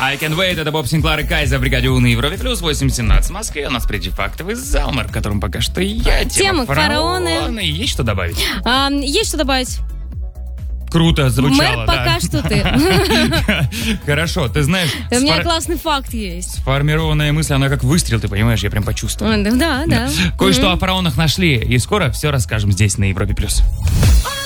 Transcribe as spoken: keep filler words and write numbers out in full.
I Can't Wait, это Боб Синклар и Кайза в бригаде У на Европе Плюс, восемь семнадцать в Москве. У нас впереди фактовый замор, в котором пока что я. Тема, Тема фараоны. фараоны. Есть что добавить? А, есть что добавить? Круто звучало, Мэр, пока да. что ты. Хорошо, ты знаешь, У меня сфор- классный факт есть. сформированная мысль, она как выстрел, ты понимаешь, я прям почувствовал. Да, да. Кое-что о фараонах нашли, и скоро все расскажем здесь, на Европе+. плюс.